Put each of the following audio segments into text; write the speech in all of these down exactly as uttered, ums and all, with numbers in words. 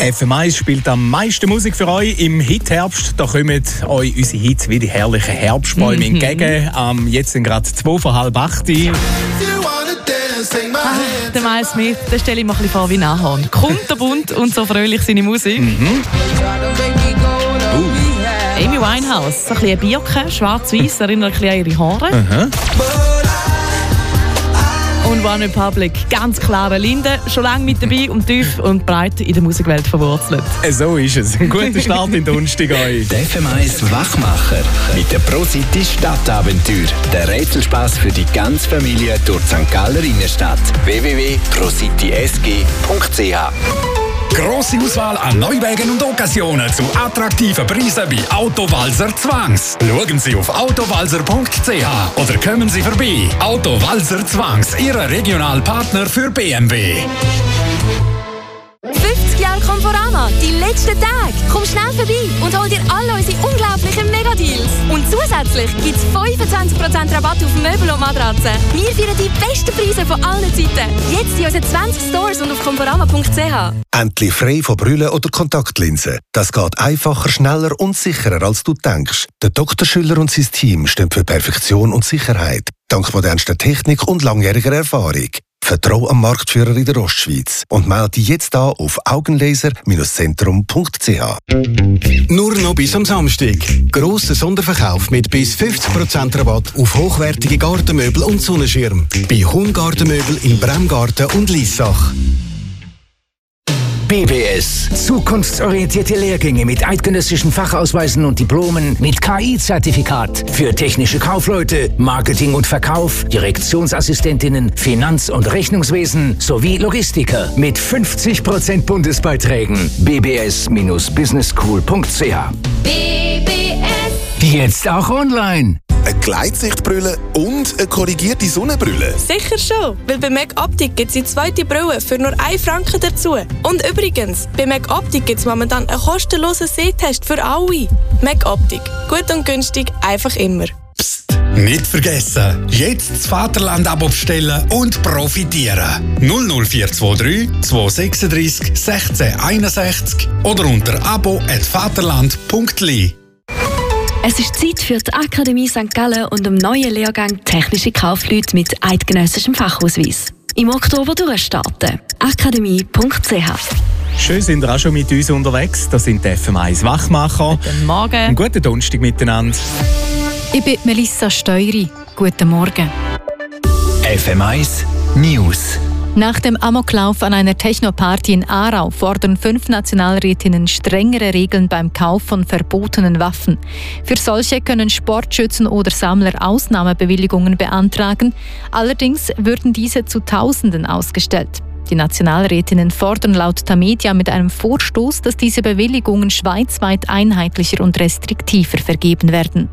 F M eins spielt am meisten Musik für euch im Hitherbst. Da kommen euch unsere Hits wie die herrlichen Herbstbäume mhm. entgegen. Ähm, jetzt sind gerade zwei vor halb acht. Ah, der Miles Smith, den stelle ich mir ein bisschen vor wie Nahorn. Kunterbunt und so fröhlich seine Musik. Mhm. Uh. Amy Winehouse, so ein bisschen Birke, schwarz-weiß, erinnert ein bisschen an ihre Haare. Mhm. Und One Republic, ganz klare Linde, schon lange mit dabei und tief und breit in der Musikwelt verwurzelt. So ist es. Ein guter Start in den Donnerstag euch. Der F M eins Wachmacher mit der ProCity Stadtabenteuer. Der Rätselspaß für die ganze Familie durch die Sankt Galler Innenstadt. w w w punkt procity s g punkt c h. Grosse Auswahl an Neuwagen und Occasionen zu attraktiven Preisen bei Autowalzer Zwangs. Schauen Sie auf autowalzer punkt c h oder kommen Sie vorbei. Autowalzer Zwangs, Ihr Regionalpartner für B M W. fünfzig Jahre Conforama, die letzten Tage. Komm schnell vorbei und hol dir alle unsere unglaublichen Megadeals. Und zusätzlich gibt es fünfundzwanzig Prozent Rabatt auf Möbel und Matratzen. Wir feiern die besten Preise von allen Zeiten. Jetzt in unseren zwanzig Stores und auf conforama punkt c h. Endlich frei von Brüllen oder Kontaktlinsen. Das geht einfacher, schneller und sicherer, als du denkst. Der Doktor Schüller und sein Team stehen für Perfektion und Sicherheit. Dank modernster Technik und langjähriger Erfahrung. Vertrau am Marktführer in der Ostschweiz und melde dich jetzt an auf augenlaser Bindestrich zentrum punkt c h. Nur noch bis am Samstag. Grosser Sonderverkauf mit bis fünfzig Prozent Rabatt auf hochwertige Gartenmöbel und Sonnenschirm. Bei Hung-Gartenmöbel in Bremgarten und Liessach. B B S. Zukunftsorientierte Lehrgänge mit eidgenössischen Fachausweisen und Diplomen mit K I-Zertifikat für technische Kaufleute, Marketing und Verkauf, Direktionsassistentinnen, Finanz- und Rechnungswesen sowie Logistiker mit fünfzig Prozent Bundesbeiträgen. b b s Bindestrich business school punkt c h. B B S. Jetzt auch online. Eine Gleitsichtbrille und eine korrigierte Sonnenbrille. Sicher schon, weil bei Mac Optik gibt es die zweite Brille für nur einen Franken dazu. Und übrigens, bei Mac Optik gibt es momentan einen kostenlosen Sehtest für alle. Mac Optik. Gut und günstig, einfach immer. Psst, nicht vergessen, jetzt das Vaterland-Abo bestellen und profitieren. null null vier zwei drei zwei sechs drei sechs eins eins oder unter abo at vaterland punkt l i. Es ist Zeit für die Akademie Sankt Gallen und den neuen Lehrgang Technische Kaufleute mit eidgenössischem Fachausweis. Im Oktober durchstarten. akademie punkt c h. Schön sind ihr auch schon mit uns unterwegs. Das sind die F M eins Wachmacher. Guten Morgen. Einen guten Donnerstag miteinander. Ich bin Melissa Steury. Guten Morgen. F M eins News. Nach dem Amoklauf an einer Techno-Party in Aarau fordern fünf Nationalrätinnen strengere Regeln beim Kauf von verbotenen Waffen. Für solche können Sportschützen oder Sammler Ausnahmebewilligungen beantragen. Allerdings würden diese zu Tausenden ausgestellt. Die Nationalrätinnen fordern laut Tamedia mit einem Vorstoß, dass diese Bewilligungen schweizweit einheitlicher und restriktiver vergeben werden.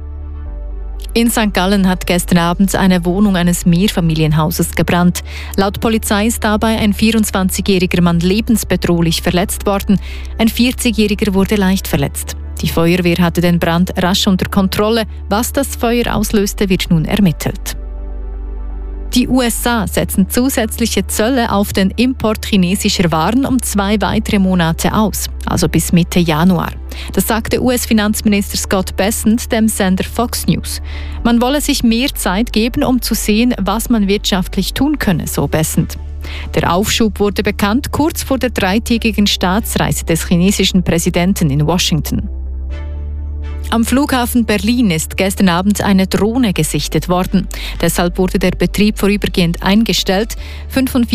In Sankt Gallen hat gestern Abend eine Wohnung eines Mehrfamilienhauses gebrannt. Laut Polizei ist dabei ein vierundzwanzigjähriger Mann lebensbedrohlich verletzt worden. Ein vierzigjähriger wurde leicht verletzt. Die Feuerwehr hatte den Brand rasch unter Kontrolle. Was das Feuer auslöste, wird nun ermittelt. Die U S A setzen zusätzliche Zölle auf den Import chinesischer Waren um zwei weitere Monate aus, also bis Mitte Januar. Das sagte U S-Finanzminister Scott Bessent dem Sender Fox News. Man wolle sich mehr Zeit geben, um zu sehen, was man wirtschaftlich tun könne, so Bessent. Der Aufschub wurde bekannt kurz vor der dreitägigen Staatsreise des chinesischen Präsidenten in Washington. Am Flughafen Berlin ist gestern Abend eine Drohne gesichtet worden. Deshalb wurde der Betrieb vorübergehend eingestellt.